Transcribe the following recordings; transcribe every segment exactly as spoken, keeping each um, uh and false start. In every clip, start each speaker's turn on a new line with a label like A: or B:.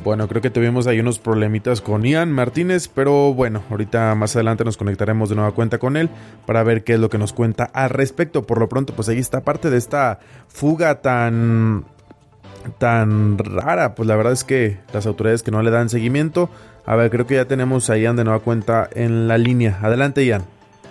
A: Bueno, creo que tuvimos ahí unos problemitas con Ian Martínez, pero bueno, ahorita más adelante nos conectaremos de nueva cuenta con él para ver qué es lo que nos cuenta al respecto. Por lo pronto, pues ahí está parte de esta fuga tan, tan rara. Pues la verdad es que las autoridades que no le dan seguimiento. A ver, creo que ya tenemos a Ian de nueva cuenta en la línea. Adelante, Ian.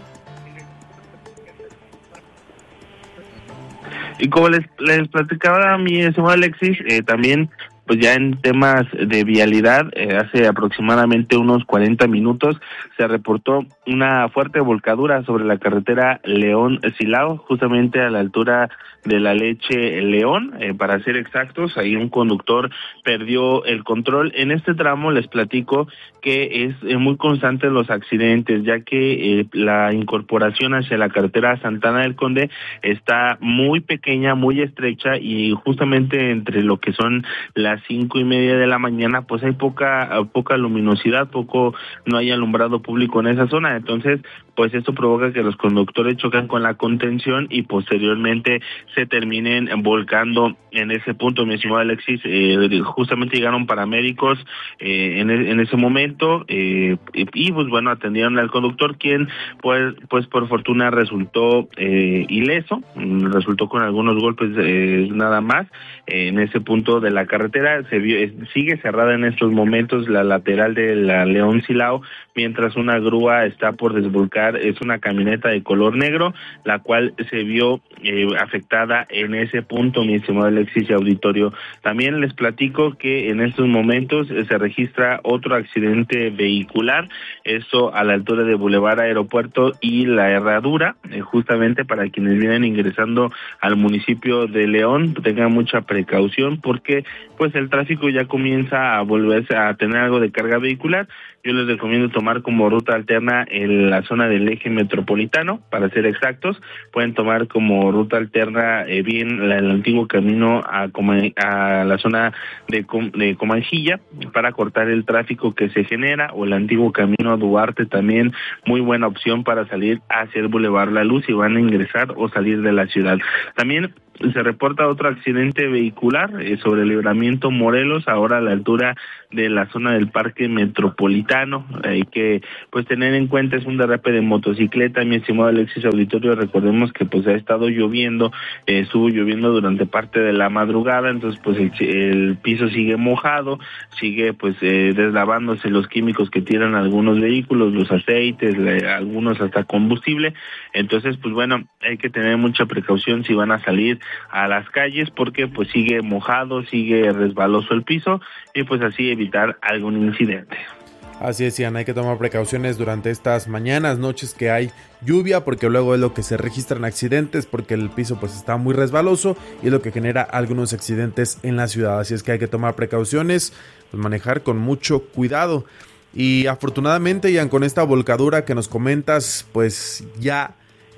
B: Y como les, les platicaba a mi estimado Alexis, eh, también pues ya en temas de vialidad, eh, hace aproximadamente unos cuarenta minutos se reportó una fuerte volcadura sobre la carretera León-Silao, justamente a la altura de la Leche León, eh, para ser exactos. Ahí un conductor perdió el control. En este tramo les platico que es eh, muy constante los accidentes, ya que eh, la incorporación hacia la carretera Santana del Conde está muy pequeña, muy estrecha, y justamente entre lo que son las cinco y media de la mañana, pues hay poca poca luminosidad, poco, no hay alumbrado público en esa zona. Entonces, pues esto provoca que los conductores chocan con la contención y posteriormente se terminen volcando en ese punto. Mi estimado Alexis, eh, justamente llegaron paramédicos eh, en, en ese momento eh, y pues bueno, atendieron al conductor, quien pues pues por fortuna resultó eh, ileso, resultó con algunos golpes eh, nada más. Eh, en ese punto de la carretera se vio, eh, sigue cerrada en estos momentos la lateral de la León Silao, mientras una grúa está por desvolcar. Es una camioneta de color negro, la cual se vio eh, afectada en ese punto, mi estimado Alexis y auditorio. También les platico que en estos momentos eh, se registra otro accidente vehicular, eso a la altura de Boulevard Aeropuerto y La Herradura, eh, justamente para quienes vienen ingresando al municipio de León, tengan mucha precaución porque pues el tráfico ya comienza a volverse a tener algo de carga vehicular. Yo les recomiendo tomar como ruta alterna en la zona del eje metropolitano, para ser exactos. Pueden tomar como ruta alterna eh, bien la, el antiguo camino a, Coma, a la zona de, de Comanjilla para cortar el tráfico que se genera, o el antiguo camino a Duarte, también muy buena opción para salir hacia el Boulevard La Luz si van a ingresar o salir de la ciudad. También se reporta otro accidente vehicular eh, sobre el Libramiento Morelos, ahora a la altura de la zona del Parque Metropolitano. Hay que pues tener en cuenta, es un derrape de motocicleta, mi estimado Alexis auditorio. Recordemos que pues ha estado lloviendo, eh, estuvo lloviendo durante parte de la madrugada, entonces pues el, el piso sigue mojado, sigue pues eh, deslavándose los químicos que tiran algunos vehículos, los aceites, le, algunos hasta combustible. Entonces pues bueno, hay que tener mucha precaución si van a salir a las calles, porque pues sigue mojado, sigue resbaloso el piso, y pues así evitar algún incidente.
A: Así es, Ian, hay que tomar precauciones durante estas mañanas, noches que hay lluvia, porque luego es lo que se registran accidentes, porque el piso pues está muy resbaloso y es lo que genera algunos accidentes en la ciudad. Así es que hay que tomar precauciones, pues manejar con mucho cuidado. Y afortunadamente, Ian, con esta volcadura que nos comentas, pues ya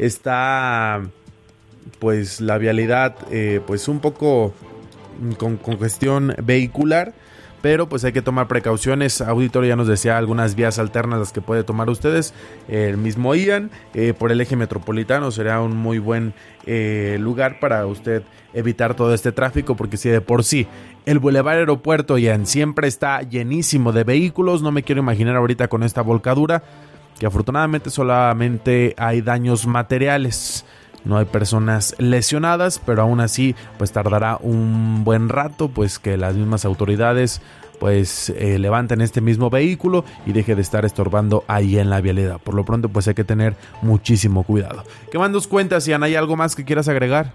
A: está pues la vialidad eh, pues un poco con congestión vehicular, pero pues hay que tomar precauciones. Auditorio ya nos decía algunas vías alternas las que puede tomar ustedes. El mismo Ian, eh, por el eje metropolitano será un muy buen eh, lugar para usted evitar todo este tráfico, porque si de por sí el Boulevard Aeropuerto, Ian, siempre está llenísimo de vehículos, no me quiero imaginar ahorita con esta volcadura, que afortunadamente solamente hay daños materiales. No hay personas lesionadas, pero aún así pues tardará un buen rato pues que las mismas autoridades pues eh, levanten este mismo vehículo y deje de estar estorbando ahí en la vialidad. Por lo pronto pues hay que tener muchísimo cuidado. ¿Qué más nos cuentas, Ian? ¿Hay algo más que quieras agregar?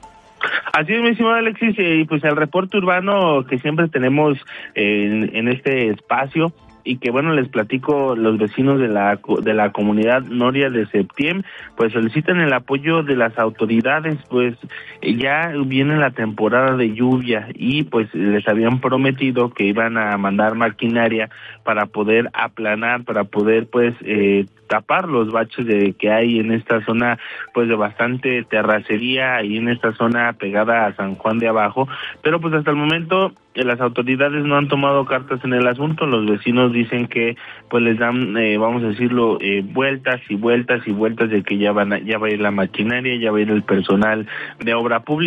B: Así es, mi estimado Alexis, y eh, pues el reporte urbano que siempre tenemos en, en este espacio, y que bueno, les platico, los vecinos de la de la comunidad Noria de Septién pues solicitan el apoyo de las autoridades, pues ya viene la temporada de lluvia y pues les habían prometido que iban a mandar maquinaria para poder aplanar, para poder pues eh, tapar los baches de que hay en esta zona pues de bastante terracería, ahí en esta zona pegada a San Juan de Abajo, pero pues hasta el momento eh, las autoridades no han tomado cartas en el asunto. Los vecinos dicen que pues les dan, eh, vamos a decirlo, eh, vueltas y vueltas y vueltas de que ya van a, ya va a ir la maquinaria, ya va a ir el personal de obra pública,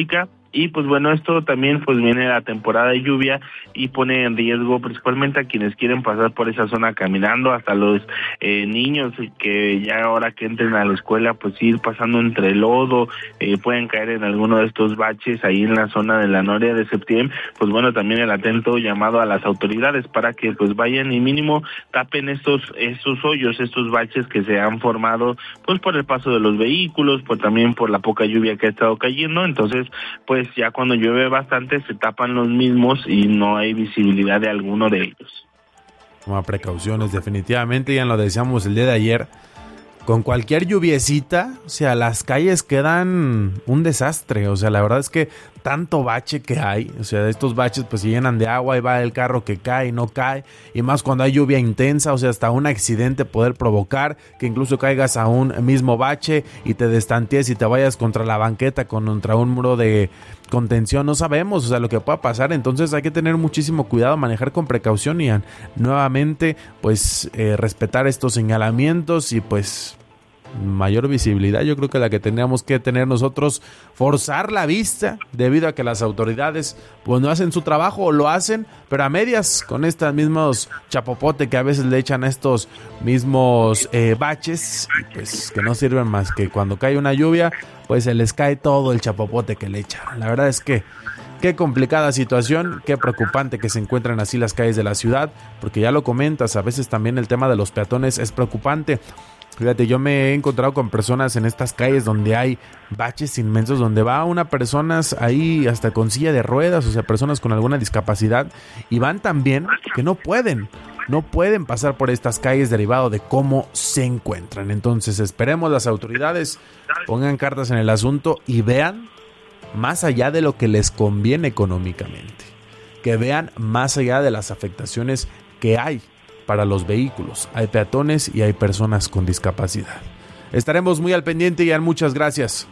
B: y pues bueno, esto también pues viene la temporada de lluvia y pone en riesgo principalmente a quienes quieren pasar por esa zona caminando, hasta los eh, niños que ya ahora que entren a la escuela pues ir pasando entre el lodo, eh, pueden caer en alguno de estos baches ahí en la zona de la Noria de Septién. Pues bueno, también el atento llamado a las autoridades para que pues vayan y mínimo tapen estos estos hoyos, estos baches que se han formado pues por el paso de los vehículos, pues también por la poca lluvia que ha estado cayendo. Entonces pues ya cuando llueve bastante se tapan los mismos y no hay visibilidad de alguno de ellos.
A: Toma precauciones, definitivamente, ya lo decíamos el día de ayer, con cualquier lluviecita, o sea, las calles quedan un desastre, o sea, la verdad es que tanto bache que hay, o sea, estos baches pues se llenan de agua y va el carro que cae y no cae, y más cuando hay lluvia intensa, o sea, hasta un accidente poder provocar, que incluso caigas a un mismo bache y te destantees y te vayas contra la banqueta, contra un muro de contención, no sabemos, o sea, lo que pueda pasar. Entonces hay que tener muchísimo cuidado, manejar con precaución y nuevamente pues eh, respetar estos señalamientos y pues mayor visibilidad, yo creo que la que tendríamos que tener nosotros, forzar la vista debido a que las autoridades pues no hacen su trabajo o lo hacen pero a medias con estos mismos chapopote que a veces le echan a estos mismos eh, baches y pues que no sirven más que cuando cae una lluvia pues se les cae todo el chapopote que le echan. La verdad es que qué complicada situación, qué preocupante que se encuentran así las calles de la ciudad, porque ya lo comentas, a veces también el tema de los peatones es preocupante. Fíjate, yo me he encontrado con personas en estas calles donde hay baches inmensos, donde va una persona ahí hasta con silla de ruedas, o sea, personas con alguna discapacidad, y van también que no pueden, no pueden pasar por estas calles derivado de cómo se encuentran. Entonces esperemos las autoridades pongan cartas en el asunto y vean más allá de lo que les conviene económicamente, que vean más allá de las afectaciones que hay para los vehículos. Hay peatones y hay personas con discapacidad. Estaremos muy al pendiente, Ian, muchas gracias.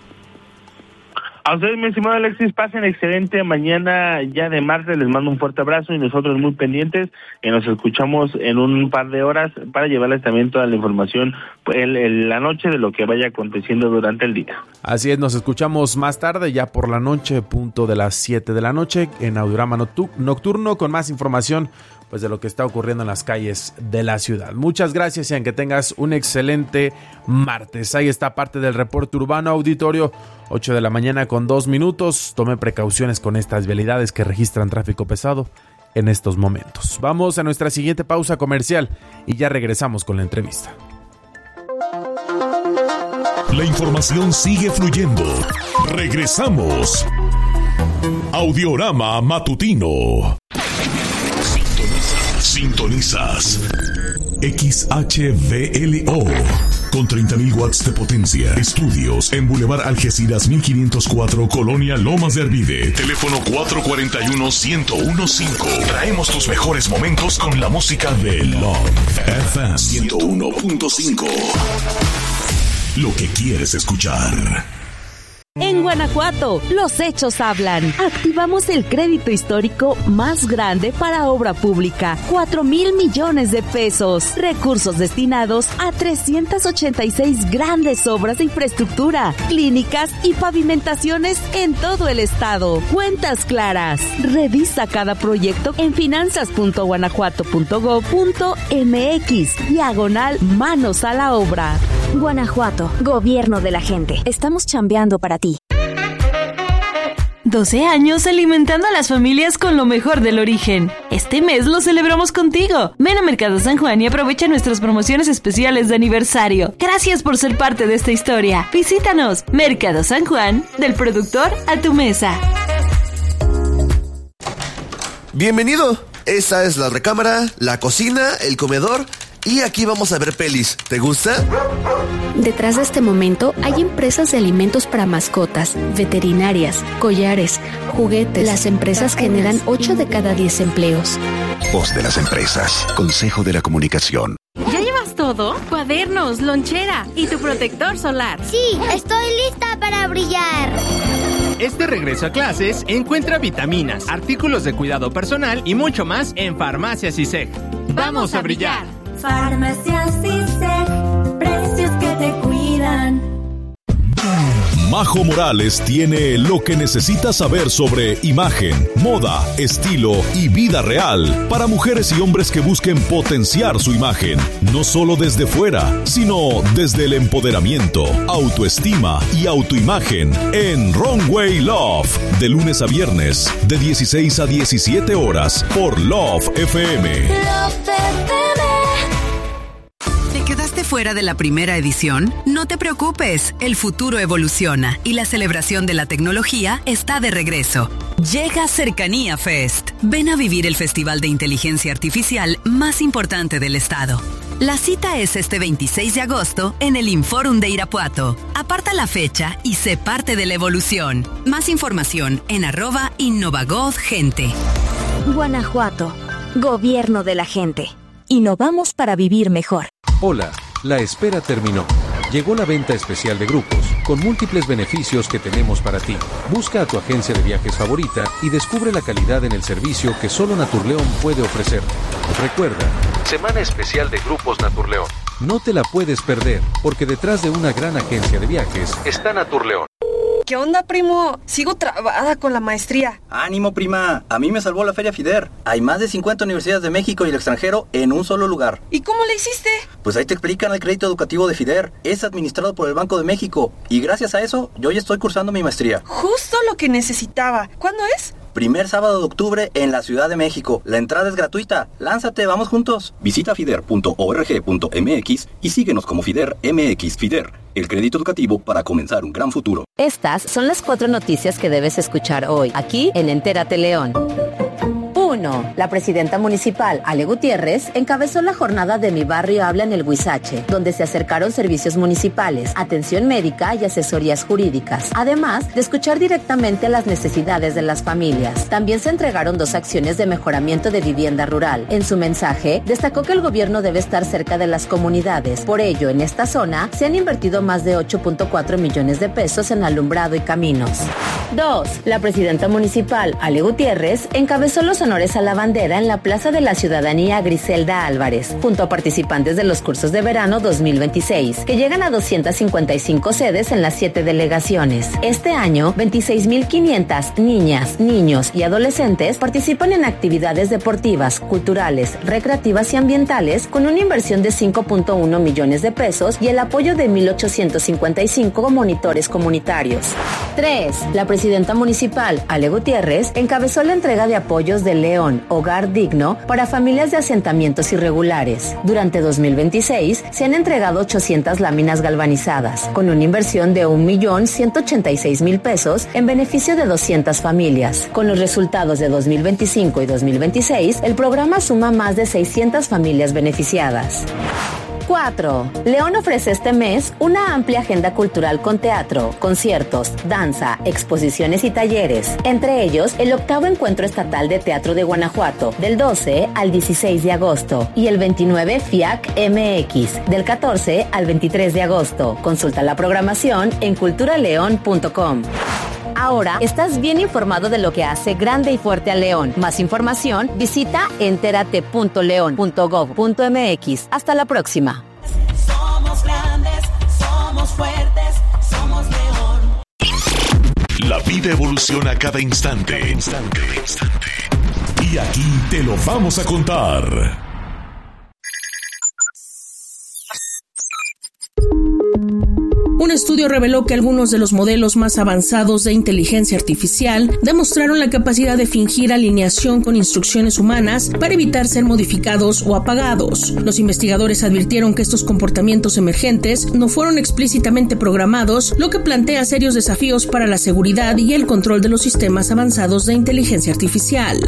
B: A ustedes, mi estimado Alexis, pasen excelente mañana ya de martes, les mando un fuerte abrazo y nosotros muy pendientes, que nos escuchamos en un par de horas para llevarles también toda la información el, el, la noche de lo que vaya aconteciendo durante el día.
A: Así es, nos escuchamos más tarde, ya por la noche, punto de las siete de la noche, en Audiorama Nocturno, con más información pues de lo que está ocurriendo en las calles de la ciudad. Muchas gracias y en que tengas un excelente martes. Ahí está parte del reporte urbano, auditorio, ocho de la mañana con dos minutos. Tome precauciones con estas vialidades que registran tráfico pesado en estos momentos. Vamos a nuestra siguiente pausa comercial y ya regresamos con la entrevista.
C: La información sigue fluyendo. Regresamos. Audiorama Matutino. Sintonizas X H V L O con treinta mil watts de potencia. Estudios en Boulevard Algeciras mil quinientos cuatro, Colonia Lomas de Arvide. Teléfono cuatro cuatro uno, uno cero uno cinco. Traemos tus mejores momentos con la música de Love F M ciento uno punto cinco. Lo que quieres escuchar.
D: En Guanajuato, los hechos hablan. Activamos el crédito histórico más grande para obra pública, cuatro mil millones de pesos. Recursos destinados a trescientas ochenta y seis grandes obras de infraestructura, clínicas y pavimentaciones en todo el estado. Cuentas claras. Revisa cada proyecto en finanzas punto guanajuato punto gob punto mx, diagonal manos a la obra.
E: Guanajuato, gobierno de la gente. Estamos chambeando para ti.
F: doce años alimentando a las familias con lo mejor del origen. Este mes lo celebramos contigo. Ven a Mercado San Juan y aprovecha nuestras promociones especiales de aniversario. Gracias por ser parte de esta historia. Visítanos. Mercado San Juan, del productor a tu mesa.
G: Bienvenido. Esta es la recámara, la cocina, el comedor y aquí vamos a ver pelis. ¿Te gusta?
E: Detrás de este momento hay empresas de alimentos para mascotas, veterinarias, collares, juguetes. Las empresas generan ocho de cada diez empleos.
H: Voz de las empresas. Consejo de la Comunicación.
I: ¿Ya llevas todo? Cuadernos, lonchera y tu protector solar.
J: Sí, estoy lista para brillar.
K: Este regreso a clases encuentra vitaminas, artículos de cuidado personal y mucho más en Farmacias I S E G. ¡Vamos a brillar!
L: Farmacias I S E G, precios que te cuidan.
C: Majo Morales tiene lo que necesitas saber sobre imagen, moda, estilo y vida real para mujeres y hombres que busquen potenciar su imagen, no solo desde fuera, sino desde el empoderamiento, autoestima y autoimagen en Runway Love, de lunes a viernes, de dieciséis a diecisiete horas por Love F M.
J: Love F M.
L: ¿Te quedaste fuera de la primera edición? No te preocupes, el futuro evoluciona y la celebración de la tecnología está de regreso. Llega Cercanía Fest. Ven a vivir el festival de inteligencia artificial más importante del estado. La cita es este veintiséis de agosto en el Inforum de Irapuato. Aparta la fecha y sé parte de la evolución. Más información en arroba Innovagod Gente.
D: Guanajuato, gobierno de la gente. Innovamos para vivir mejor.
M: Hola, la espera terminó. Llegó la venta especial de grupos, con múltiples beneficios que tenemos para ti. Busca a tu agencia de viajes favorita y descubre la calidad en el servicio que solo Naturleón puede ofrecer. Recuerda, Semana Especial de Grupos Naturleón. No te la puedes perder, porque detrás de una gran agencia de viajes está Naturleón.
N: ¿Qué onda, primo? Sigo trabada con la maestría.
O: ¡Ánimo, prima! A mí me salvó la Feria FIDER. Hay más de cincuenta universidades de México y el extranjero en un solo lugar.
N: ¿Y cómo le hiciste?
O: Pues ahí te explican el crédito educativo de FIDER. Es administrado por el Banco de México. Y gracias a eso, yo ya estoy cursando mi maestría.
N: Justo lo que necesitaba. ¿Cuándo es?
O: Primer sábado de octubre en la Ciudad de México. La entrada es gratuita. Lánzate, vamos juntos. Visita fider punto org punto m x y síguenos como FIDER M X. FIDER, el crédito educativo para comenzar un gran futuro.
P: Estas son las cuatro noticias que debes escuchar hoy, aquí en Entérate León. uno. La presidenta municipal, Ale Gutiérrez, encabezó la jornada de Mi Barrio Habla en el Huizache, donde se acercaron servicios municipales, atención médica y asesorías jurídicas, además de escuchar directamente las necesidades de las familias. También se entregaron dos acciones de mejoramiento de vivienda rural. En su mensaje, destacó que el gobierno debe estar cerca de las comunidades. Por ello, en esta zona se han invertido más de ocho punto cuatro millones de pesos en alumbrado y caminos. dos. La presidenta municipal, Ale Gutiérrez, encabezó los honores a la bandera en la Plaza de la Ciudadanía Griselda Álvarez, junto a participantes de los cursos de verano dos mil veintiséis, que llegan a doscientas cincuenta y cinco sedes en las siete delegaciones. Este año, veintiséis mil quinientas niñas, niños y adolescentes participan en actividades deportivas, culturales, recreativas y ambientales con una inversión de cinco punto uno millones de pesos y el apoyo de mil ochocientos cincuenta y cinco monitores comunitarios. tres. La presidenta municipal, Ale Gutiérrez, encabezó la entrega de apoyos de León, Hogar Digno, para familias de asentamientos irregulares. Durante dos mil veintiséis se han entregado ochocientas láminas galvanizadas, con una inversión de un millón ciento ochenta y seis mil pesos en beneficio de doscientas familias. Con los resultados de dos mil veinticinco y dos mil veintiséis, el programa suma más de seiscientas familias beneficiadas. cuatro. León ofrece este mes una amplia agenda cultural con teatro, conciertos, danza, exposiciones y talleres. Entre ellos, el octavo Encuentro Estatal de Teatro de Guanajuato, del doce al dieciséis de agosto, y el veintinueve FIAC M X, del catorce al veintitrés de agosto. Consulta la programación en culturaleón punto com. Ahora estás bien informado de lo que hace grande y fuerte a León. Más información, visita entérate punto león punto gov punto m x. Hasta la próxima.
Q: Somos grandes, somos fuertes, somos León.
C: La vida evoluciona cada instante. Cada instante, instante. Y aquí te lo vamos a contar.
R: Un estudio reveló que algunos de los modelos más avanzados de inteligencia artificial demostraron la capacidad de fingir alineación con instrucciones humanas para evitar ser modificados o apagados. Los investigadores advirtieron que estos comportamientos emergentes no fueron explícitamente programados, lo que plantea serios desafíos para la seguridad y el control de los sistemas avanzados de inteligencia artificial.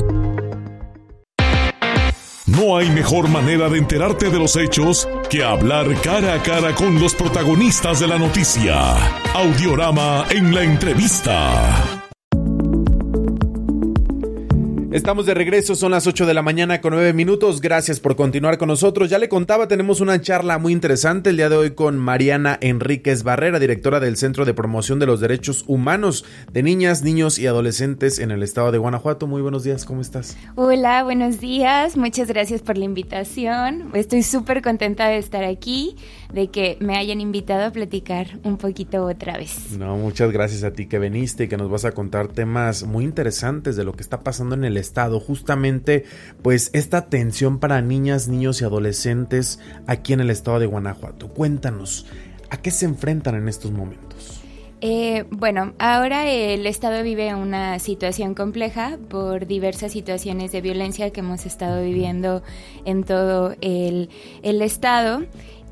C: No hay mejor manera de enterarte de los hechos que hablar cara a cara con los protagonistas de la noticia. Audiorama en la entrevista.
A: Estamos de regreso, son las ocho de la mañana con nueve minutos. Gracias por continuar con nosotros. Ya le contaba, tenemos una charla muy interesante el día de hoy con Mariana Enríquez Barrera, directora del Centro de Promoción de los Derechos Humanos de Niñas, Niños y Adolescentes en el estado de Guanajuato. Muy buenos días, ¿cómo estás?
S: Hola, buenos días. Muchas gracias por la invitación. Estoy súper contenta de estar aquí, de que me hayan invitado a platicar un poquito otra vez.
A: No, muchas gracias a ti que viniste y que nos vas a contar temas muy interesantes de lo que está pasando en el estado, justamente pues esta atención para niñas, niños y adolescentes aquí en el estado de Guanajuato. Cuéntanos, ¿a qué se enfrentan en estos momentos?
S: Eh, bueno, ahora el estado vive una situación compleja por diversas situaciones de violencia que hemos estado viviendo en todo el, el estado,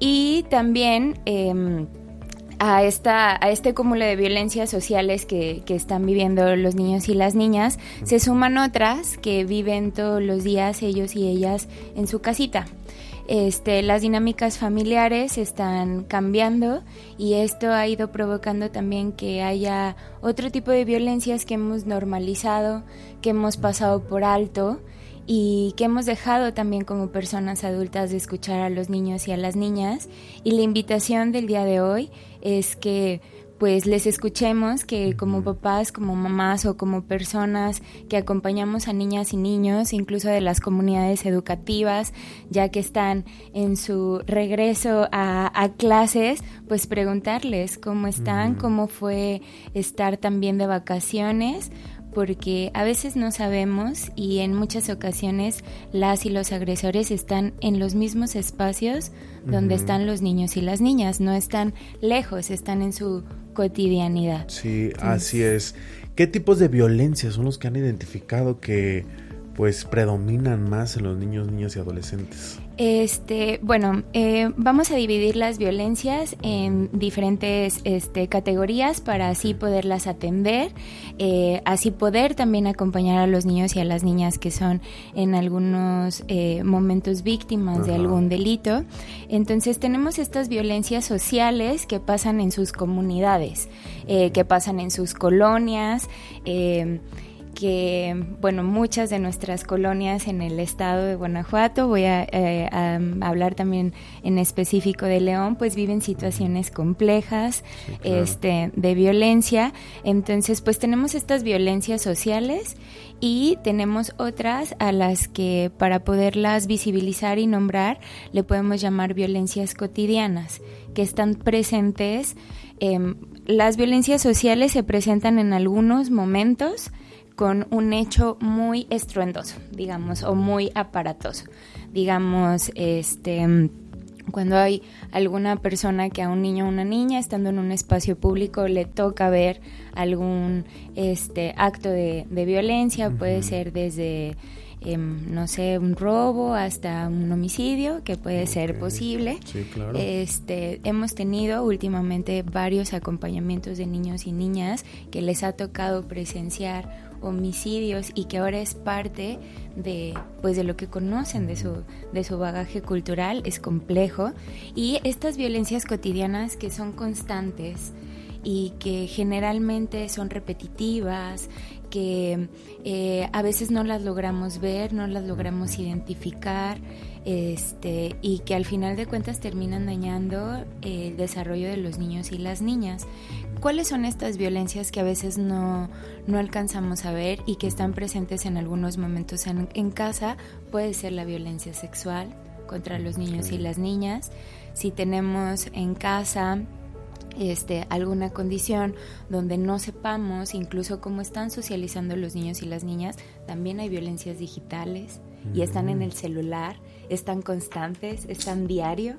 S: y también eh, a esta a este cúmulo de violencias sociales que, que están viviendo los niños y las niñas, se suman otras que viven todos los días ellos y ellas en su casita. Este, las dinámicas familiares están cambiando y esto ha ido provocando también que haya otro tipo de violencias que hemos normalizado, que hemos pasado por alto y que hemos dejado también como personas adultas de escuchar a los niños y a las niñas. Y la invitación del día de hoy es que pues les escuchemos, que como papás, como mamás o como personas que acompañamos a niñas y niños, incluso de las comunidades educativas, ya que están en su regreso a, a clases, pues preguntarles cómo están, uh-huh. cómo fue estar también de vacaciones, porque a veces no sabemos y en muchas ocasiones las y los agresores están en los mismos espacios donde uh-huh. están los niños y las niñas, no están lejos, están en su cotidianidad.
A: Sí, Entonces, así es. ¿Qué tipos de violencia son los que han identificado que pues predominan más en los niños, niñas y adolescentes?
S: Este, bueno, eh, vamos a dividir las violencias en diferentes este, categorías para así poderlas atender, eh, así poder también acompañar a los niños y a las niñas que son en algunos eh, momentos víctimas Ajá. de algún delito. Entonces tenemos estas violencias sociales que pasan en sus comunidades, eh, que pasan en sus colonias, eh, que, bueno, muchas de nuestras colonias en el estado de Guanajuato, voy a, eh, a hablar también en específico de León, pues viven situaciones complejas, sí, claro. este, de violencia. Entonces, pues tenemos estas violencias sociales y tenemos otras a las que para poderlas visibilizar y nombrar le podemos llamar violencias cotidianas, que están presentes. Eh, las violencias sociales se presentan en algunos momentos con un hecho muy estruendoso, digamos, o muy aparatoso. Digamos, este, cuando hay alguna persona que a un niño o una niña, estando en un espacio público, le toca ver algún este, acto de, de violencia, uh-huh. puede ser desde, eh, no sé, un robo hasta un homicidio, que puede okay. ser posible.
A: Sí, claro.
S: Este, hemos tenido últimamente varios acompañamientos de niños y niñas que les ha tocado presenciar homicidios y que ahora es parte de pues de lo que conocen de su de su bagaje cultural. Es complejo, y estas violencias cotidianas que son constantes y que generalmente son repetitivas, que eh, a veces no las logramos ver, no las logramos identificar, este y que al final de cuentas terminan dañando el desarrollo de los niños y las niñas. ¿Cuáles son estas violencias que a veces no, no alcanzamos a ver y que están presentes en algunos momentos en, en casa? Puede ser la violencia sexual contra los niños okay. y las niñas. Si tenemos en casa este, alguna condición donde no sepamos incluso cómo están socializando los niños y las niñas, también hay violencias digitales y están en el celular, están constantes, están diario.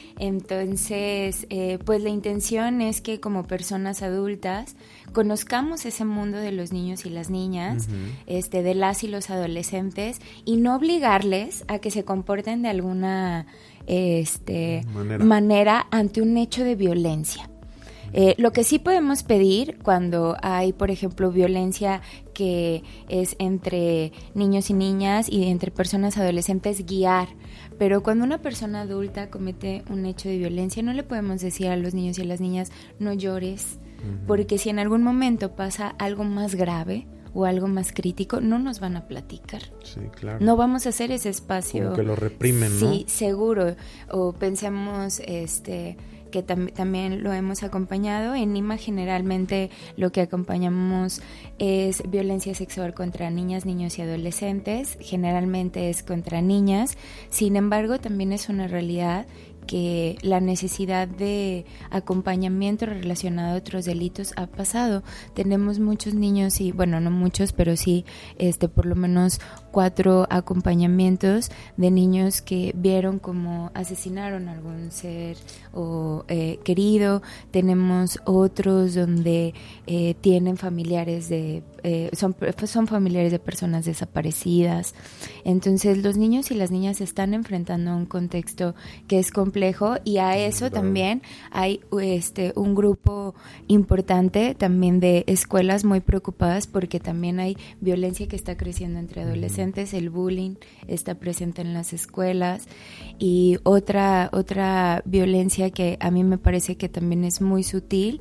S: Entonces, eh, pues la intención es que como personas adultas conozcamos ese mundo de los niños y las niñas, uh-huh. este, de las y los adolescentes, y no obligarles a que se comporten de alguna este, manera. manera ante un hecho de violencia. Eh, lo que sí podemos pedir cuando hay, por ejemplo, violencia que es entre niños y niñas y entre personas adolescentes, guiar. Pero cuando una persona adulta comete un hecho de violencia, no le podemos decir a los niños y a las niñas, no llores, uh-huh. porque si en algún momento pasa algo más grave o algo más crítico, no nos van a platicar.
A: Sí, claro.
S: No vamos a hacer ese espacio.
A: Como que lo reprimen,
S: sí,
A: ¿no?
S: Sí, seguro. O pensemos, este... que tam- también lo hemos acompañado. En I M A generalmente lo que acompañamos es violencia sexual contra niñas, niños y adolescentes, generalmente es contra niñas, sin embargo también es una realidad que la necesidad de acompañamiento relacionado a otros delitos ha pasado. Tenemos muchos niños y, bueno, no muchos, pero sí, este, por lo menos cuatro acompañamientos de niños que vieron cómo asesinaron a algún ser o eh, querido. Tenemos otros donde eh, tienen familiares de, eh, son, son familiares de personas desaparecidas. Entonces, los niños y las niñas se están enfrentando a un contexto que es complejo, y a eso claro. también hay este un grupo importante también de escuelas muy preocupadas, porque también hay violencia que está creciendo entre adolescentes, el bullying está presente en las escuelas, y otra otra violencia que a mí me parece que también es muy sutil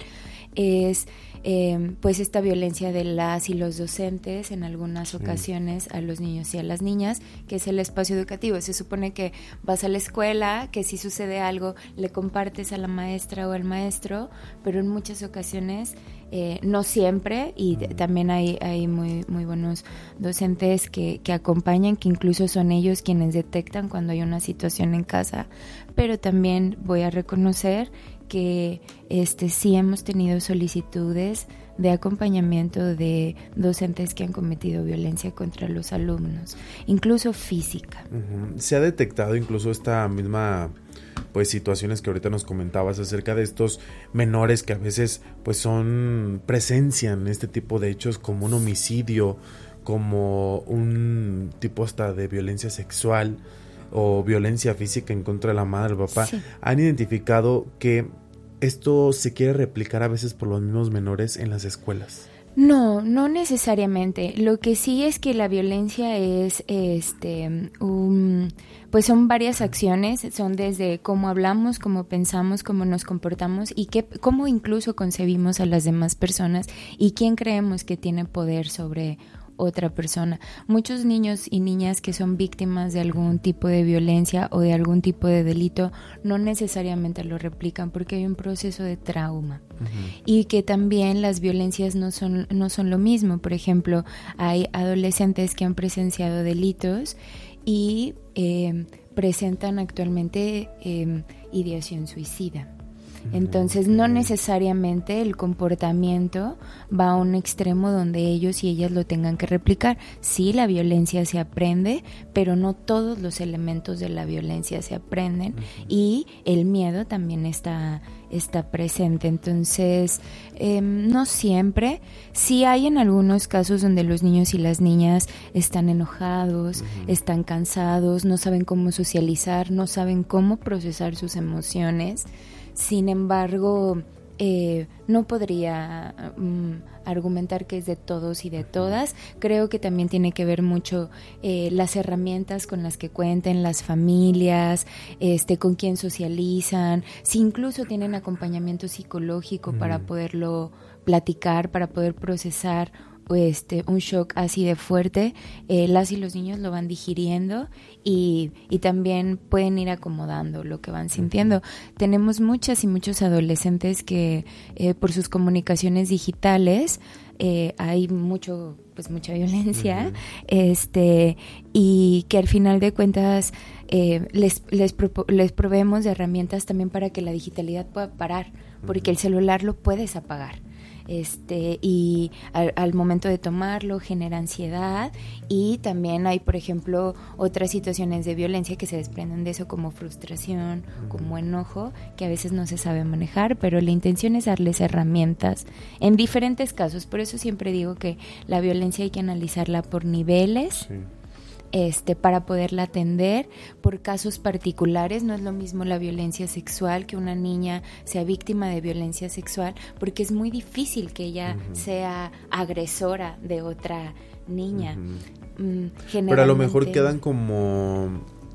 S: es Eh, pues esta violencia de las y los docentes en algunas sí. ocasiones a los niños y a las niñas, que es el espacio educativo. Se supone que vas a la escuela, que si sucede algo le compartes a la maestra o al maestro, pero en muchas ocasiones, eh, no siempre, y mm. también hay, hay muy, muy buenos docentes que, que acompañan, que incluso son ellos quienes detectan cuando hay una situación en casa, pero también voy a reconocer que este sí hemos tenido solicitudes de acompañamiento de docentes que han cometido violencia contra los alumnos, incluso física.
A: Uh-huh. Se ha detectado incluso esta misma pues situaciones que ahorita nos comentabas acerca de estos menores que a veces pues son presencian este tipo de hechos, como un homicidio, como un tipo hasta de violencia sexual o violencia física en contra de la madre o el papá. Sí. Han identificado que esto se quiere replicar a veces por los mismos menores en las escuelas.
S: No, no necesariamente. Lo que sí es que la violencia es, este, un, pues son varias acciones, son desde cómo hablamos, cómo pensamos, cómo nos comportamos y qué, cómo incluso concebimos a las demás personas y quién creemos que tiene poder sobre otra persona. Muchos niños y niñas que son víctimas de algún tipo de violencia o de algún tipo de delito no necesariamente lo replican porque hay un proceso de trauma. Uh-huh. Y que también las violencias no son, no son lo mismo. Por ejemplo, hay adolescentes que han presenciado delitos y eh, presentan actualmente eh, ideación suicida. Entonces no necesariamente el comportamiento va a un extremo donde ellos y ellas lo tengan que replicar. Sí, la violencia se aprende, pero no todos los elementos de la violencia se aprenden, uh-huh. y el miedo también está, está presente. Entonces eh, no siempre, sí hay en algunos casos donde los niños y las niñas están enojados, uh-huh. están cansados, no saben cómo socializar, no saben cómo procesar sus emociones. Sin embargo, eh, no podría um, argumentar que es de todos y de todas. Creo que también tiene que ver mucho eh, las herramientas con las que cuenten las familias, este, con quién socializan, si incluso tienen acompañamiento psicológico mm. para poderlo platicar, para poder procesar este un shock así de fuerte. eh, las y los niños lo van digiriendo y, y también pueden ir acomodando lo que van sintiendo. Uh-huh. Tenemos muchas y muchos adolescentes que eh, por sus comunicaciones digitales eh, hay mucho pues mucha violencia, uh-huh. este y que al final de cuentas eh, les les, propo- les proveemos de herramientas también para que la digitalidad pueda parar, porque uh-huh. el celular lo puedes apagar. Este y al, al momento de tomarlo genera ansiedad, y también hay, por ejemplo, otras situaciones de violencia que se desprenden de eso, como frustración, uh-huh. como enojo, que a veces no se sabe manejar, pero la intención es darles herramientas en diferentes casos. Por eso siempre digo que la violencia hay que analizarla por niveles. Sí. Este, para poderla atender por casos particulares. No es lo mismo la violencia sexual, que una niña sea víctima de violencia sexual, porque es muy difícil que ella uh-huh. sea agresora de otra niña. Uh-huh. Mm,
A: Pero a lo mejor quedan como,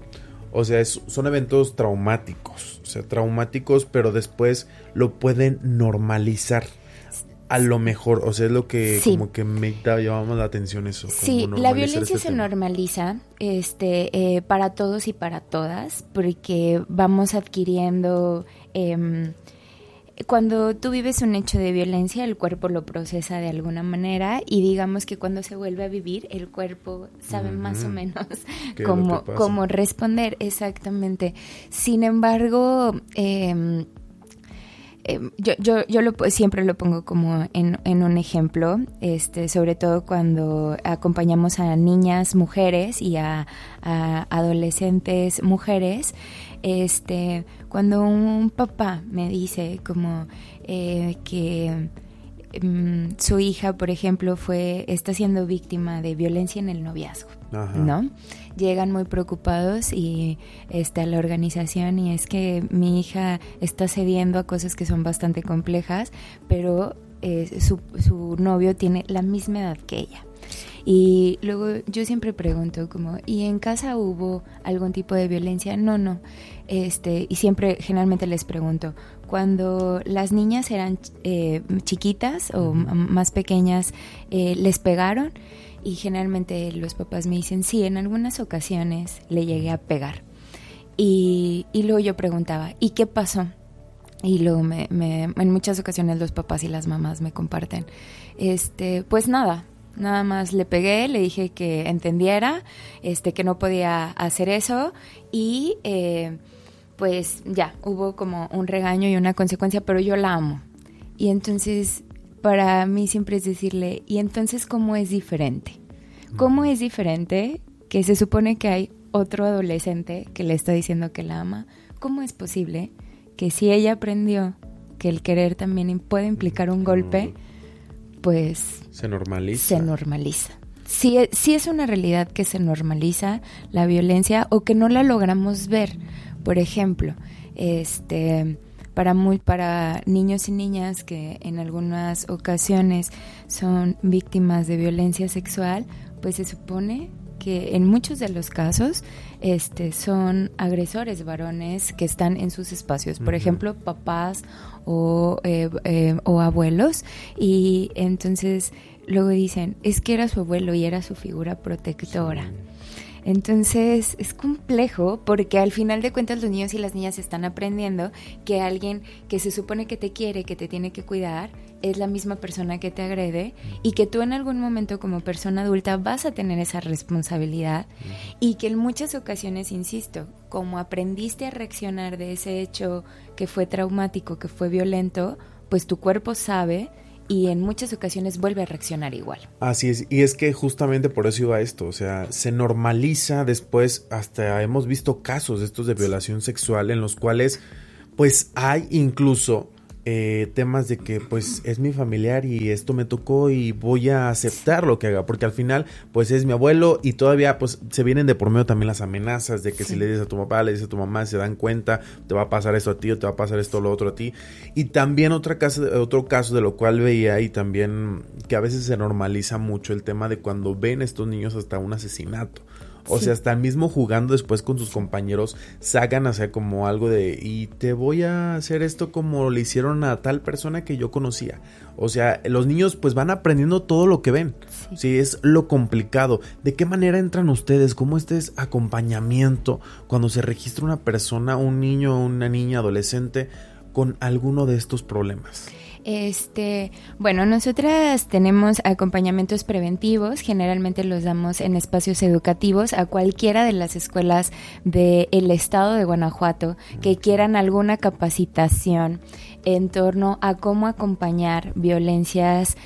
A: o sea, es, son eventos traumáticos, o sea, traumáticos, pero después lo pueden normalizar. a lo mejor, o sea, es lo que
S: Sí.
A: como que me da, llamamos la atención eso. como
S: Sí, la
A: normalizar
S: violencia
A: este
S: se
A: tema.
S: normaliza este, eh, para todos y para todas, porque vamos adquiriendo... Eh, cuando tú vives un hecho de violencia, el cuerpo lo procesa de alguna manera y digamos que cuando se vuelve a vivir, el cuerpo sabe
T: Ujú.
S: más o menos
T: ¿Qué es lo
S: cómo,
T: que pasa?
S: cómo responder, exactamente. Sin embargo, eh, eh, yo, yo, yo lo, siempre lo pongo como en, en un ejemplo, este, sobre todo cuando acompañamos a niñas mujeres y a, a adolescentes mujeres. Este, cuando un papá me dice como eh, que um, su hija, por ejemplo, fue está siendo víctima de violencia en el noviazgo,
T: Ajá.
S: ¿no? Llegan muy preocupados y está a la organización y es que mi hija está cediendo a cosas que son bastante complejas, pero eh, su, su novio tiene la misma edad que ella. Y luego yo siempre pregunto como, ¿y en casa hubo algún tipo de violencia? No, no. Este, y siempre, generalmente les pregunto, cuando las niñas eran eh, chiquitas o m- más pequeñas, eh, ¿les pegaron? Y generalmente los papás me dicen, sí, en algunas ocasiones le llegué a pegar. Y, y luego yo preguntaba, ¿y qué pasó? Y luego me, me, en muchas ocasiones los papás y las mamás me comparten, este, pues nada, nada más le pegué, le dije que entendiera, este, que no podía hacer eso y eh, pues ya, hubo como un regaño y una consecuencia, pero yo la amo. Y entonces para mí siempre es decirle, ¿y entonces cómo es diferente? ¿Cómo es diferente que se supone que hay otro adolescente que le está diciendo que la ama? ¿Cómo es posible que si ella aprendió que el querer también puede implicar un golpe, pues
A: Se normaliza.
S: se normaliza? Sí, sí es una realidad que se normaliza la violencia o que no la logramos ver. Por ejemplo, este, para muy, para niños y niñas que en algunas ocasiones son víctimas de violencia sexual, pues se supone que en muchos de los casos este, son agresores varones que están en sus espacios, por
T: Ujú.
S: ejemplo, papás o, eh, eh, o abuelos, y entonces luego dicen, es que era su abuelo y era su figura protectora. Entonces es complejo porque al final de cuentas los niños y las niñas están aprendiendo que alguien que se supone que te quiere, que te tiene que cuidar, es la misma persona que te agrede y que tú en algún momento como persona adulta vas a tener esa responsabilidad y que en muchas ocasiones, insisto, como aprendiste a reaccionar de ese hecho que fue traumático, que fue violento, pues tu cuerpo sabe y en muchas ocasiones vuelve a reaccionar igual.
A: Así es, y es que justamente por eso iba esto, o sea, se normaliza después, hasta hemos visto casos de estos de violación sexual en los cuales pues hay incluso eh, temas de que pues es mi familiar y esto me tocó y voy a aceptar lo que haga, porque al final pues es mi abuelo y todavía pues se vienen de por medio también las amenazas de que sí. Si le dices a tu papá, le dices a tu mamá, se dan cuenta, te va a pasar esto a ti o te va a pasar esto o lo otro a ti. Y también otra caso, otro caso de lo cual veía y también que a veces se normaliza mucho el tema de cuando ven estos niños hasta un asesinato. O
T: Sí.
A: sea, hasta el mismo jugando después con sus compañeros sacan, o sea, como algo de, y te voy a hacer esto como le hicieron a tal persona que yo conocía. O sea, los niños pues van aprendiendo todo lo que ven. Sí, sí, es lo complicado. ¿De qué manera entran ustedes? ¿Cómo este es acompañamiento cuando se registra una persona, un niño, una niña, adolescente con alguno de estos problemas?
S: Este, bueno, nosotras tenemos acompañamientos preventivos, generalmente los damos en espacios educativos a cualquiera de las escuelas del estado de Guanajuato que quieran alguna capacitación en torno a cómo acompañar violencias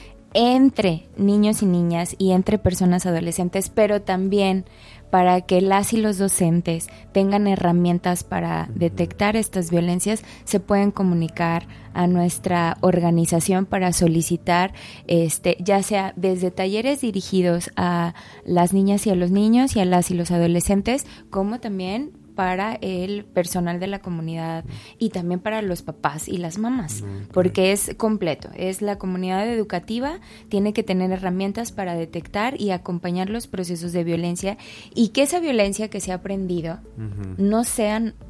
S: entre niños y niñas y entre personas adolescentes, pero también para que las y los docentes tengan herramientas para detectar estas violencias, se pueden comunicar a nuestra organización para solicitar, este, ya sea desde talleres dirigidos a las niñas y a los niños y a las y los adolescentes, como también para el personal de la comunidad y también para los papás y las mamás, porque es completo, es la comunidad educativa, tiene que tener herramientas para detectar y acompañar los procesos de violencia y que esa violencia que se ha aprendido uh-huh. no sean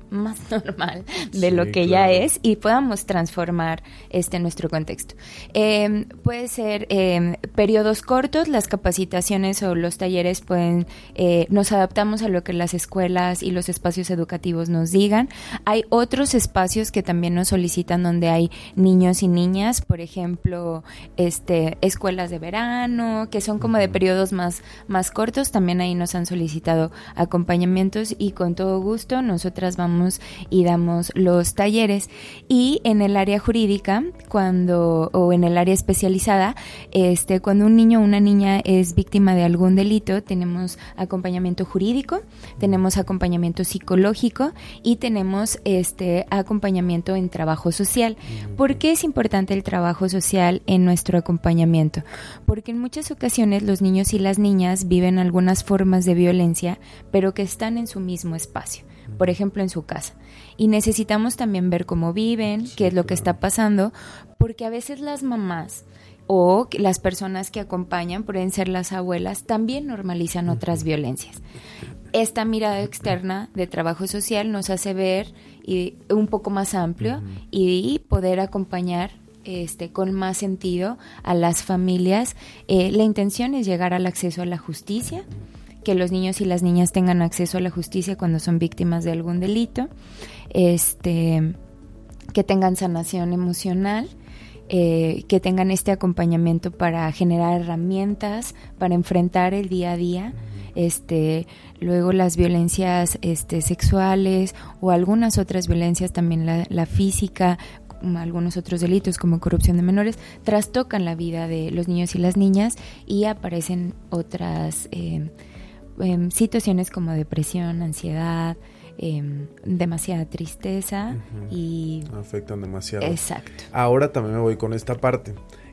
S: más normal de
T: Sí,
S: lo que
T: claro.
S: ya es y podamos transformar este nuestro contexto. Eh, puede ser eh, periodos cortos, las capacitaciones o los talleres pueden, eh, nos adaptamos a lo que las escuelas y los espacios educativos nos digan. Hay otros espacios que también nos solicitan donde hay niños y niñas, por ejemplo, este, escuelas de verano, que son como de periodos más, más cortos, también ahí nos han solicitado acompañamientos y con todo gusto nosotras vamos y damos los talleres. Y en el área jurídica, cuando o en el área especializada, este cuando un niño o una niña es víctima de algún delito, tenemos acompañamiento jurídico, tenemos acompañamiento psicológico y tenemos este acompañamiento en trabajo social. ¿Por qué es importante el trabajo social en nuestro acompañamiento? Porque en muchas ocasiones los niños y las niñas viven algunas formas de violencia, pero que están en su mismo espacio. Por ejemplo, en su casa. Y necesitamos también ver cómo viven, qué es lo que está pasando, porque a veces las mamás o las personas que acompañan, pueden ser las abuelas, también normalizan otras violencias. Esta mirada externa de trabajo social nos hace ver y, un poco más amplio y poder acompañar este, con más sentido a las familias. Eh, la intención es llegar al acceso a la justicia, que los niños y las niñas tengan acceso a la justicia cuando son víctimas de algún delito, este, que tengan sanación emocional, eh, que tengan este acompañamiento para generar herramientas, para enfrentar el día a día, este, luego las violencias este, sexuales o algunas otras violencias, también la, la física, algunos otros delitos como corrupción de menores, trastocan la vida de los niños y las niñas y aparecen otras eh, eh, situaciones como depresión, ansiedad, eh, demasiada tristeza uh-huh. y
A: afectan demasiado.
S: Exacto.
A: Ahora también me voy con esta parte.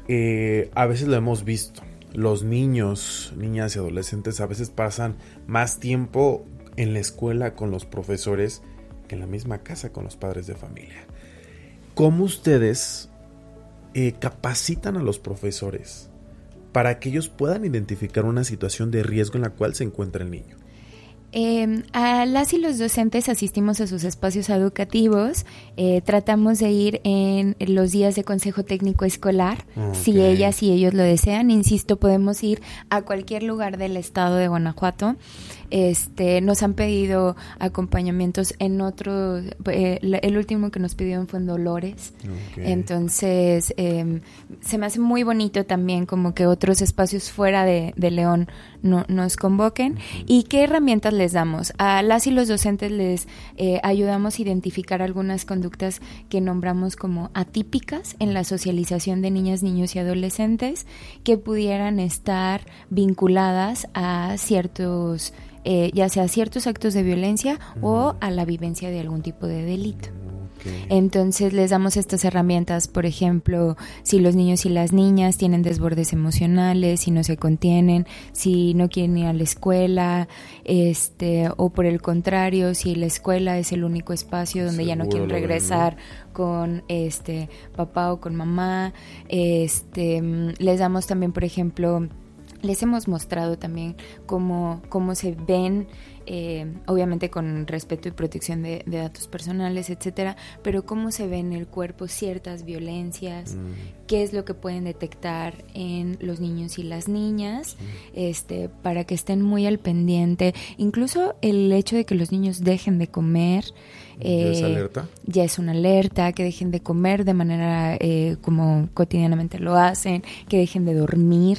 A: Eh, a veces lo hemos visto. Los niños, niñas y adolescentes a veces pasan más tiempo en la escuela con los profesores que en la misma casa con los padres de familia. ¿Cómo ustedes eh, capacitan a los profesores para que ellos puedan identificar una situación de riesgo en la cual se encuentra el niño?
S: Eh, a las y los docentes asistimos a sus espacios educativos, eh, tratamos de ir en los días de consejo técnico escolar, okay. si ellas y ellos lo desean. Insisto, podemos ir a cualquier lugar del estado de Guanajuato. Este, nos han pedido acompañamientos en otro, eh, el último que nos pidieron fue en Dolores, okay. entonces eh, se me hace muy bonito también como que otros espacios fuera de, de León no, nos convoquen. Uh-huh. ¿Y qué herramientas les damos? A las y los docentes les eh, ayudamos a identificar algunas conductas que nombramos como atípicas en la socialización de niñas, niños y adolescentes que pudieran estar vinculadas a ciertos Eh, ya sea ciertos actos de violencia uh-huh. o a la vivencia de algún tipo de delito. Okay. Entonces les damos estas herramientas, por ejemplo, si los niños y las niñas tienen desbordes emocionales, si no se contienen, si no quieren ir a la escuela, este, o por el contrario, si la escuela es el único espacio donde Seguro ya no quieren regresar con este papá o con mamá. Este, les damos también, por ejemplo, les hemos mostrado también cómo, cómo se ven, eh, obviamente con respeto y protección de, de datos personales, etcétera, pero cómo se ven en el cuerpo ciertas violencias, mm. qué es lo que pueden detectar en los niños y las niñas, mm. este, para que estén muy al pendiente. Incluso el hecho de que los niños dejen de comer,
A: Eh, ¿Ya es alerta?
S: Ya es una alerta, que dejen de comer de manera eh, como cotidianamente lo hacen, que dejen de dormir,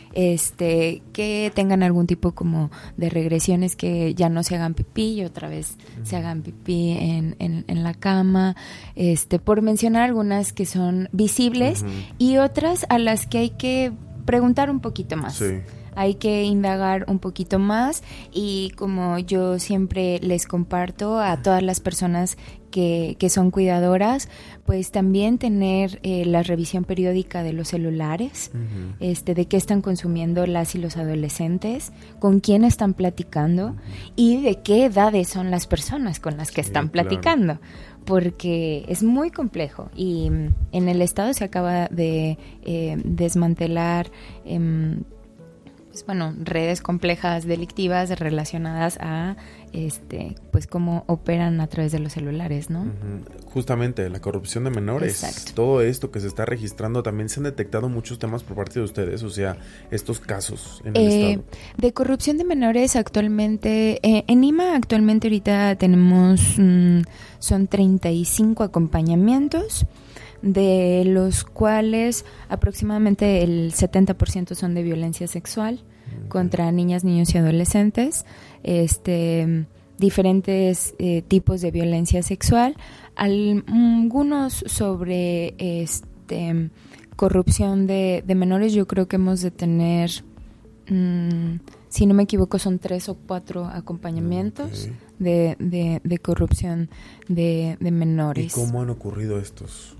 S: este, que tengan algún tipo como de regresiones, que ya no se hagan pipí y otra vez uh-huh. se hagan pipí en, en, en la cama, este, por mencionar algunas que son visibles uh-huh. y otras a las que hay que preguntar un poquito más. Sí. Hay que indagar un poquito más y como yo siempre les comparto a todas las personas que, que son cuidadoras, pues también tener eh, la revisión periódica de los celulares, uh-huh. este, de qué están consumiendo las y los adolescentes, con quién están platicando uh-huh. y de qué edades son las personas con las que sí, están platicando. Claro. Porque es muy complejo y en el estado se acaba de eh, desmantelar eh, pues bueno, redes complejas delictivas relacionadas a este pues cómo operan a través de los celulares, ¿no?
A: Uh-huh. Justamente la corrupción de menores.
S: Exacto.
A: Todo esto que se está registrando, también se han detectado muchos temas por parte de ustedes, o sea, estos casos en el
S: eh,
A: estado.
S: De corrupción de menores actualmente, eh, en I M A actualmente ahorita tenemos, mmm, son treinta y cinco acompañamientos, de los cuales aproximadamente el setenta por ciento son de violencia sexual okay. contra niñas, niños y adolescentes, este, diferentes eh, tipos de violencia sexual, algunos sobre este, corrupción de, de menores. Yo creo que hemos de tener, mmm, si no me equivoco, son tres o cuatro acompañamientos okay. de, de, de corrupción de, de menores.
A: ¿Y cómo han ocurrido estos?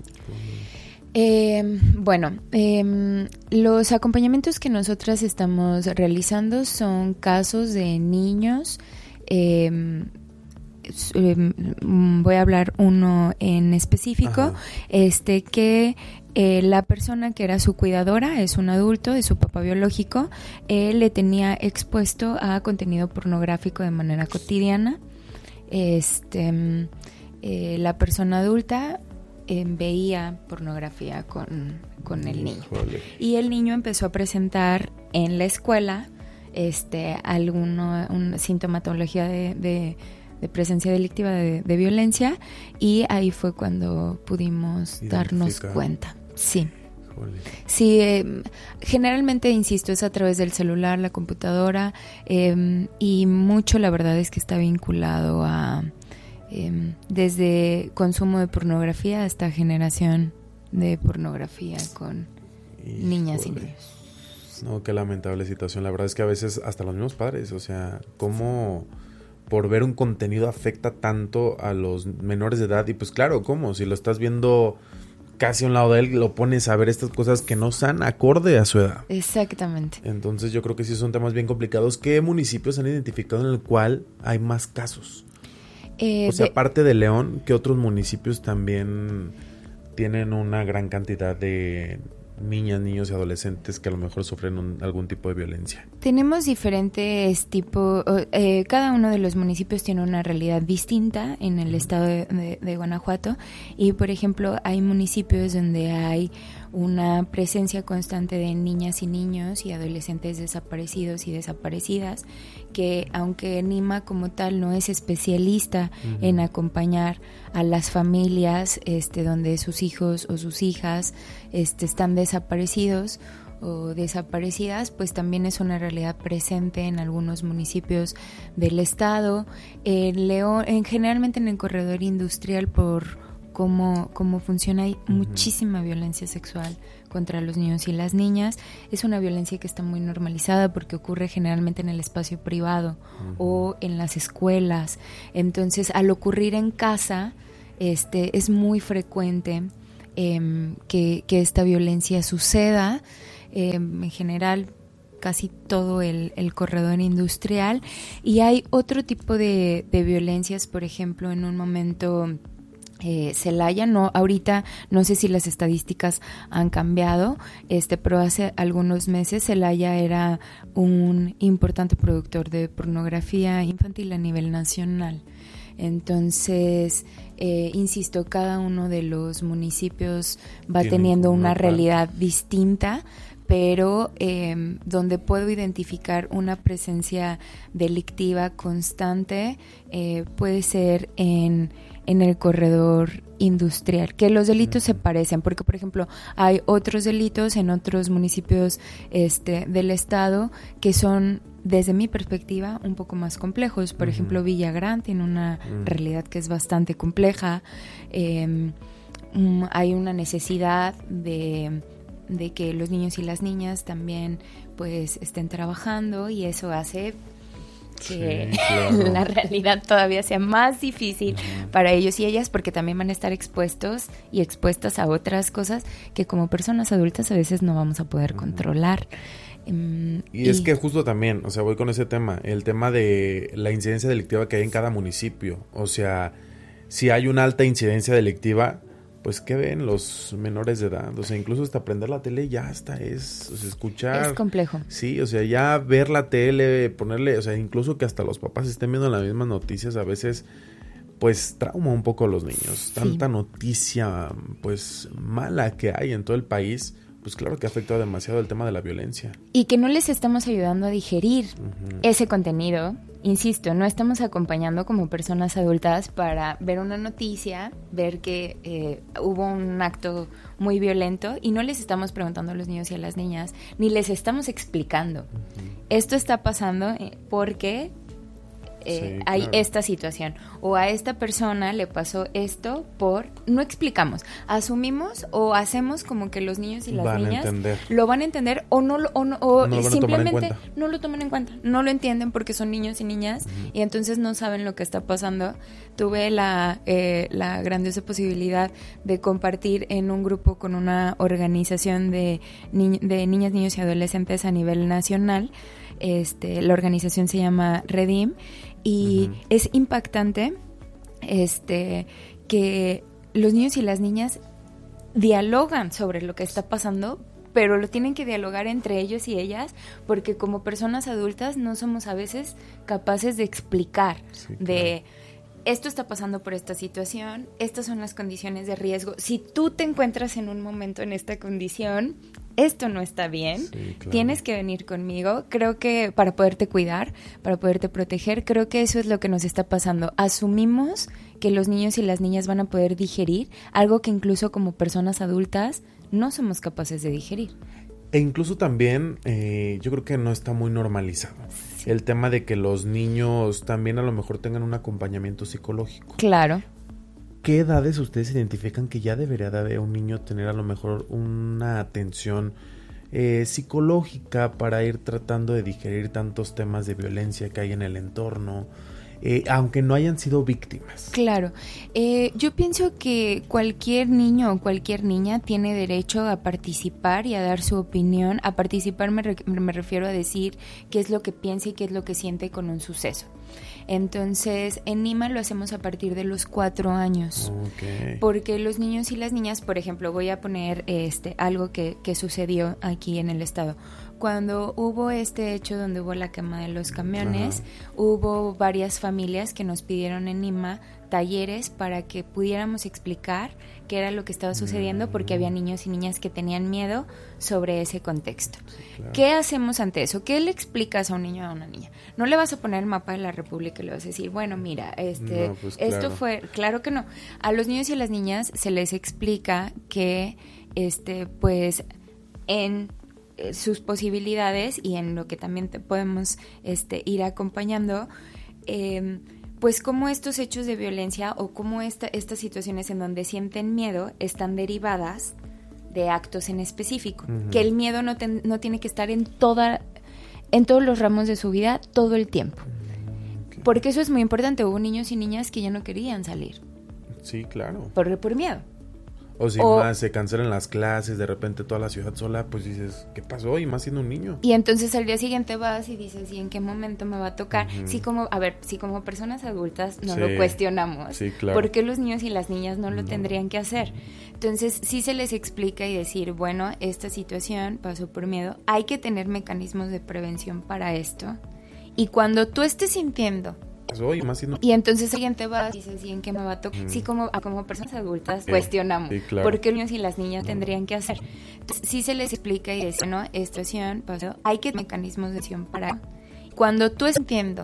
S: Eh, bueno, eh, los acompañamientos que nosotras estamos realizando son casos de niños. Eh, eh, voy a hablar uno en específico, Ajá. este que eh, la persona que era su cuidadora es un adulto, es su papá biológico, él le tenía expuesto a contenido pornográfico de manera cotidiana. Este, eh, la persona adulta Eh, veía pornografía con, con el niño. Híjole. Y el niño empezó a presentar en la escuela este alguna una sintomatología de, de, de presencia delictiva de, de violencia, y ahí fue cuando pudimos darnos cuenta. Sí. Híjole. Sí, eh, generalmente, insisto, es a través del celular, la computadora, eh, y mucho, la verdad es que está vinculado a Eh, desde consumo de pornografía hasta generación de pornografía con Híjole. niñas y niños.
A: No, qué lamentable situación. La verdad es que a veces hasta los mismos padres, o sea, cómo por ver un contenido afecta tanto a los menores de edad. Y pues claro, ¿cómo? Si lo estás viendo casi a un lado de él, lo pones a ver estas cosas que no están acorde a su edad.
S: Exactamente.
A: Entonces yo creo que sí son temas bien complicados. ¿Qué municipios han identificado en el cual hay más casos? Eh, o sea, de, aparte de León, ¿qué otros municipios también tienen una gran cantidad de niñas, niños y adolescentes que a lo mejor sufren un, algún tipo de violencia?
S: Tenemos diferentes tipos, eh, cada uno de los municipios tiene una realidad distinta en el estado de, de, de Guanajuato, y por ejemplo hay municipios donde hay una presencia constante de niñas y niños y adolescentes desaparecidos y desaparecidas, que aunque NIMA como tal no es especialista uh-huh. en acompañar a las familias este, donde sus hijos o sus hijas este, están desaparecidos o desaparecidas, pues también es una realidad presente en algunos municipios del estado. En León, en, generalmente en el corredor industrial, por cómo, cómo funciona, hay uh-huh. muchísima violencia sexual contra los niños y las niñas. Es una violencia que está muy normalizada porque ocurre generalmente en el espacio privado uh-huh. o en las escuelas. Entonces, al ocurrir en casa, este, es muy frecuente eh, que, que esta violencia suceda. Eh, en general, casi todo el, el corredor industrial. Y hay otro tipo de, de violencias, por ejemplo, en un momento... Eh, Celaya, no, ahorita no sé si las estadísticas han cambiado, este, pero hace algunos meses Celaya era un importante productor de pornografía infantil a nivel nacional. Entonces, eh, insisto, cada uno de los municipios va Tiene teniendo una realidad distinta, pero eh, donde puedo identificar una presencia delictiva constante eh, puede ser en en el corredor industrial, que los delitos se parecen, porque por ejemplo hay otros delitos en otros municipios este del estado que son, desde mi perspectiva, un poco más complejos. Por uh-huh. ejemplo, Villagrán tiene una uh-huh. realidad que es bastante compleja. Eh, um, hay una necesidad de de que los niños y las niñas también pues estén trabajando, y eso hace que sí, claro. la realidad todavía sea más difícil uh-huh. para ellos y ellas, porque también van a estar expuestos y expuestas a otras cosas que como personas adultas a veces no vamos a poder uh-huh. controlar. Um,
A: y, y es que justo también, o sea, voy con ese tema, el tema de la incidencia delictiva que hay en cada municipio. O sea, si hay una alta incidencia delictiva, pues qué ven los menores de edad, o sea, incluso hasta prender la tele ya hasta es, o sea, escuchar.
S: Es complejo.
A: Sí, o sea, ya ver la tele, ponerle, o sea, incluso que hasta los papás estén viendo las mismas noticias a veces, pues trauma un poco a los niños. Sí. Tanta noticia, pues mala que hay en todo el país, pues claro que ha afectado demasiado el tema de la violencia.
S: Y que no les estamos ayudando a digerir uh-huh. ese contenido. Insisto, no estamos acompañando como personas adultas para ver una noticia, ver que eh, hubo un acto muy violento y no les estamos preguntando a los niños y a las niñas, ni les estamos explicando. Uh-huh. Esto está pasando porque eh, sí, hay claro. esta situación o a esta persona le pasó esto por... No explicamos, asumimos o hacemos como que los niños y las
A: van
S: niñas
A: a
S: lo van a entender o no lo, o no, o
A: no
S: simplemente no lo toman en cuenta, no lo entienden porque son niños y niñas uh-huh. y entonces no saben lo que está pasando. Tuve la, eh, la grandiosa posibilidad de compartir en un grupo con una organización de, ni- de niñas, niños y adolescentes a nivel nacional. Este, la organización se llama Redim y uh-huh. es impactante este, que los niños y las niñas dialogan sobre lo que está pasando, pero lo tienen que dialogar entre ellos y ellas porque como personas adultas no somos a veces capaces de explicar, sí, claro. de esto está pasando por esta situación, estas son las condiciones de riesgo. Si tú te encuentras en un momento en esta condición, esto no está bien, sí, claro. tienes que venir conmigo. Creo que para poderte cuidar, para poderte proteger, creo que eso es lo que nos está pasando. Asumimos que los niños y las niñas van a poder digerir algo que incluso como personas adultas no somos capaces de digerir.
A: E incluso también eh, yo creo que no está muy normalizado sí. el tema de que los niños también a lo mejor tengan un acompañamiento psicológico.
S: Claro.
A: ¿Qué edades ustedes identifican que ya debería de un niño tener a lo mejor una atención eh, psicológica para ir tratando de digerir tantos temas de violencia que hay en el entorno, eh, aunque no hayan sido víctimas?
S: Claro, eh, yo pienso que cualquier niño o cualquier niña tiene derecho a participar y a dar su opinión. A participar me, re- me refiero a decir qué es lo que piensa y qué es lo que siente con un suceso. Entonces, en Nima lo hacemos a partir de los cuatro años. Okay. Porque los niños y las niñas, por ejemplo, voy a poner este algo que, que sucedió aquí en el estado. Cuando hubo este hecho donde hubo la quema de los camiones, uh-huh. hubo varias familias que nos pidieron en Nima talleres para que pudiéramos explicar qué era lo que estaba sucediendo, porque había niños y niñas que tenían miedo sobre ese contexto. Sí, claro. ¿Qué hacemos ante eso? ¿Qué le explicas a un niño o a una niña? No le vas a poner el mapa de la República y le vas a decir, bueno, mira, este, no, pues claro. esto fue, claro que no. A los niños y a las niñas se les explica que, este, pues, en sus posibilidades y en lo que también te podemos este, ir acompañando, eh, pues cómo estos hechos de violencia o cómo esta, estas situaciones en donde sienten miedo están derivadas de actos en específico. Uh-huh. Que el miedo no, ten, no tiene que estar en toda, en todos los ramos de su vida todo el tiempo. Okay. Porque eso es muy importante. Hubo niños y niñas que ya no querían salir.
A: Sí, claro.
S: Por, por miedo.
A: O si o, más se cancelan las clases, de repente toda la ciudad sola, pues dices, ¿qué pasó? Y más siendo un niño.
S: Y entonces al día siguiente vas y dices, ¿y en qué momento me va a tocar? Uh-huh. Sí, como, a ver, si como personas adultas no sí, lo cuestionamos,
A: sí, claro.
S: ¿por qué los niños y las niñas no lo no. tendrían que hacer? Entonces sí se les explica y decir, bueno, esta situación pasó por miedo, hay que tener mecanismos de prevención para esto. Y cuando tú estés sintiendo...
A: Hoy, más siendo...
S: Y entonces alguien te va y dices, ¿y en qué me va a tocar? Mm. Sí, como, como personas adultas sí, cuestionamos sí, claro. por qué los niños y las niñas no. tendrían que hacer. Entonces, sí se les explica y dice, no, esta situación pasó, hay que tener mecanismos de acción para... Cuando tú estés sintiendo